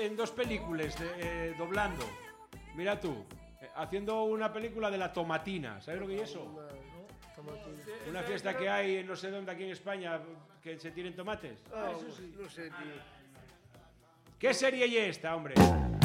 en dos películas doblando. Mira tú, haciendo una película de la tomatina. ¿Sabes lo que es eso? Una fiesta que hay en no sé dónde aquí en España que se tienen tomates. Eso sí. No sé, tío. ¿Qué serie es esta, hombre?